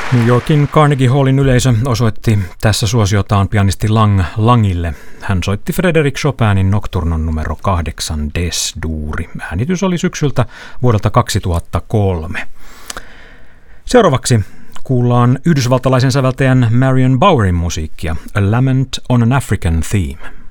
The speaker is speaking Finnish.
New Yorkin Carnegie Hallin yleisö osoitti tässä suosiotaan pianisti Langille. Hän soitti Frédéric Chopinin Nocturnon numero 8 Des-duuri. Äänitys oli syksyltä vuodelta 2003. Seuraavaksi kuullaan yhdysvaltalaisen säveltäjän Marion Bowerin musiikkia, A Lament on an African Theme.